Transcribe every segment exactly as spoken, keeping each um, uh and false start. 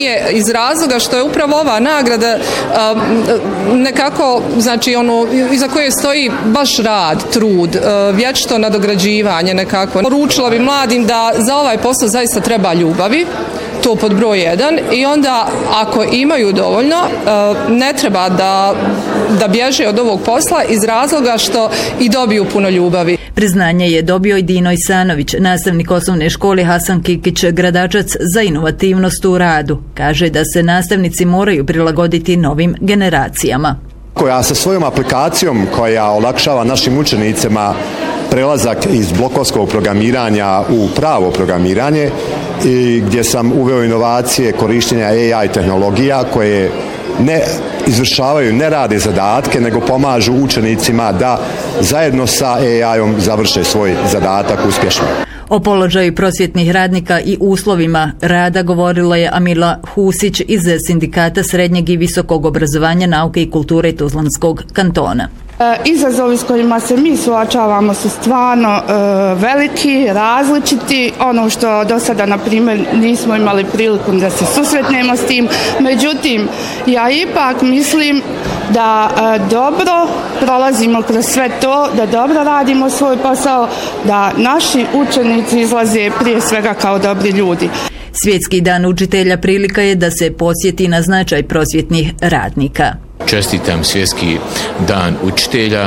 Iz razloga što je upravo ova nagrada nekako, znači ono, iza koje stoji baš rad, trud, vječito nadograđivanje nekako. Poručila bi mladim da za ovaj posao zaista treba ljubavi, to pod broj jedan, i onda ako imaju dovoljno, ne treba da, da bježe od ovog posla iz razloga što i dobiju puno ljubavi. Priznanje je dobio i Dino Isanović, nastavnik osnovne škole Hasan Kikić Gradačac, za inovativnost u radu. Kaže da se nastavnici moraju prilagoditi novim generacijama. Koja sa svojom aplikacijom koja olakšava našim učenicima prelazak iz blokovskog programiranja u pravo programiranje, i gdje sam uveo inovacije korištenja A I tehnologija koje ne izvršavaju, ne rade zadatke, nego pomažu učenicima da zajedno sa A I-om završe svoj zadatak uspješno. O položaju prosvjetnih radnika i uslovima rada govorila je Amila Husić iz Sindikata srednjeg i visokog obrazovanja, nauke i kulture Tuzlanskog kantona. Izazovi s kojima se mi suočavamo su stvarno e, veliki, različiti, ono što do sada, na primjer, nismo imali priliku da se susretnemo s tim. Međutim, ja ipak mislim da e, dobro prolazimo kroz sve to, da dobro radimo svoj posao, da naši učenici izlaze prije svega kao dobri ljudi. Svjetski dan učitelja prilika je da se podsjeti na značaj prosvjetnih radnika. Čestitam Svjetski dan učitelja.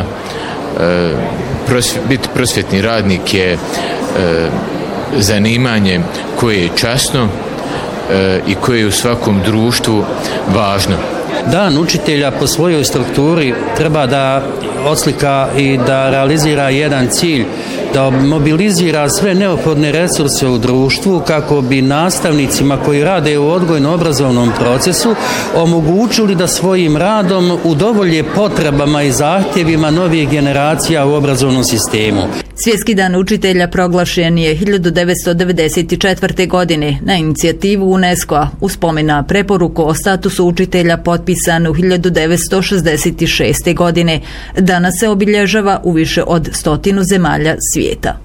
Biti prosvjetni radnik je zanimanje koje je časno i koje je u svakom društvu važno. Dan učitelja po svojoj strukturi treba da odslika i da realizira jedan cilj, da mobilizira sve neophodne resurse u društvu kako bi nastavnicima koji rade u odgojno-obrazovnom procesu omogućili da svojim radom udovolje potrebama i zahtjevima novih generacija u obrazovnom sistemu. Svjetski dan učitelja proglašen je hiljadu devetsto devedeset četvrte. godine na inicijativu UNESCO-a u spomen na preporuku o statusu učitelja potpisanu hiljadu devetsto šezdeset šeste. godine. Danas se obilježava u više od stotinu zemalja svijeta.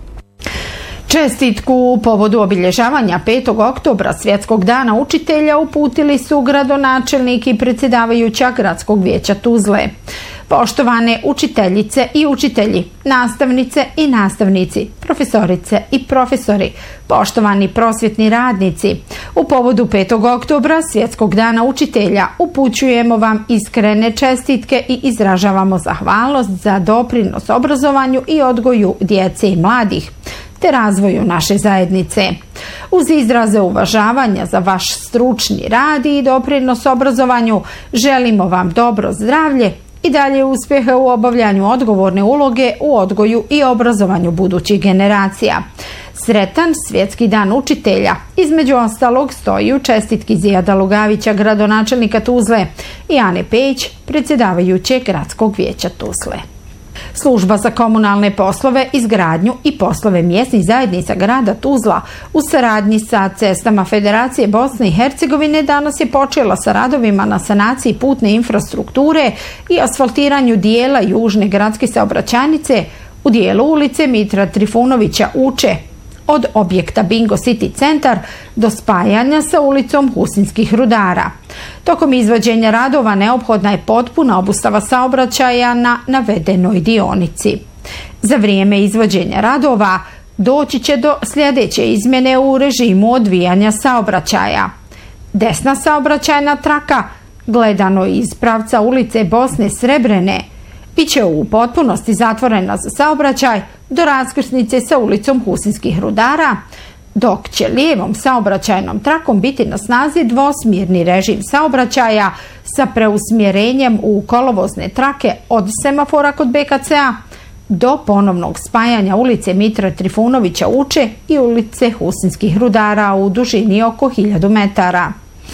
Čestitku u povodu obilježavanja petog oktobra Svjetskog dana učitelja uputili su gradonačelnik i predsjedavajuća Gradskog vijeća Tuzle. Poštovane učiteljice i učitelji, nastavnice i nastavnici, profesorice i profesori, poštovani prosvjetni radnici, u povodu petog oktobra Svjetskog dana učitelja upućujemo vam iskrene čestitke i izražavamo zahvalnost za doprinos obrazovanju i odgoju djece i mladih, te razvoju naše zajednice. Uz izraze uvažavanja za vaš stručni rad i doprinos obrazovanju, želimo vam dobro zdravlje i dalje uspjehe u obavljanju odgovorne uloge u odgoju i obrazovanju budućih generacija. Sretan Svjetski dan učitelja, između ostalog, stoji u čestitki Zijada Lugavića, gradonačelnika Tuzle, i Ane Pejić, predsjedavajuće Gradskog vijeća Tuzle. Služba za komunalne poslove, izgradnju i poslove mjesnih zajednica grada Tuzla u saradnji sa Cestama Federacije Bosne i Hercegovine danas je počela sa radovima na sanaciji putne infrastrukture i asfaltiranju dijela južne gradske saobraćajnice u dijelu ulice Mitra Trifunovića Uče, od objekta Bingo City centar do spajanja sa ulicom Husinskih rudara. Tokom izvođenja radova neophodna je potpuna obustava saobraćaja na navedenoj dionici. Za vrijeme izvođenja radova doći će do sljedeće izmjene u režimu odvijanja saobraćaja. Desna saobraćajna traka, gledano iz pravca ulice Bosne Srebrene, bit će u potpunosti zatvorena za saobraćaj do raskrsnice sa ulicom Husinskih rudara, dok će lijevom saobraćajnom trakom biti na snazi dvosmjerni režim saobraćaja sa preusmjerenjem u kolovozne trake od semafora kod B K C-a do ponovnog spajanja ulice Mitra Trifunovića Uče i ulice Husinskih rudara u dužini oko hiljadu metara.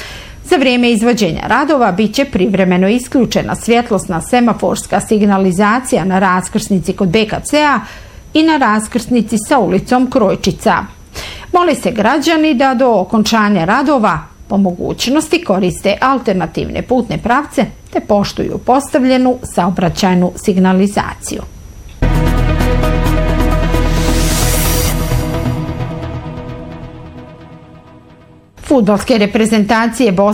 Za vrijeme izvođenja radova bit će privremeno isključena svjetlosna semaforska signalizacija na raskrsnici kod B K C-a i na raskrsnici sa ulicom Krojčica. Moli se građani da do okončanja radova po mogućnosti koriste alternativne putne pravce te poštuju postavljenu saobraćajnu signalizaciju. Fudbalske reprezentacije Bosne